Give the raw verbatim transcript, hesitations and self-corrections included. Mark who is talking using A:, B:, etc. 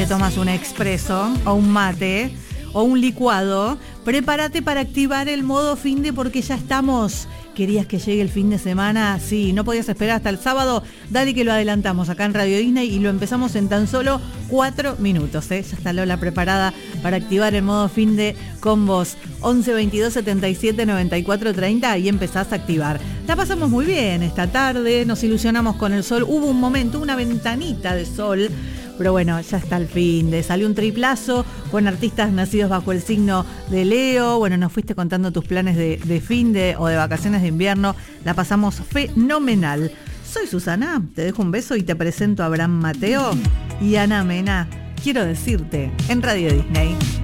A: te tomas un expreso o un mate o un licuado, prepárate para activar el modo finde porque ya estamos. ¿Querías que llegue el fin de semana? Sí, no podías esperar hasta el sábado. Dale que lo adelantamos acá en Radio Disney y lo empezamos en tan solo cuatro minutos. ¿eh? Ya está Lola preparada para activar el modo finde con vos. once veintidós setenta y siete noventa y cuatro treinta y empezás a activar. La pasamos muy bien esta tarde, nos ilusionamos con el sol. Hubo un momento, una ventanita de sol. Pero bueno, ya está el fin de. Salió un triplazo con artistas nacidos bajo el signo de Leo. Bueno, nos fuiste contando tus planes de, de fin de o de vacaciones de invierno. La pasamos fenomenal. Soy Susana, te dejo un beso y te presento a Abraham Mateo y Ana Mena. Quiero decirte en Radio Disney.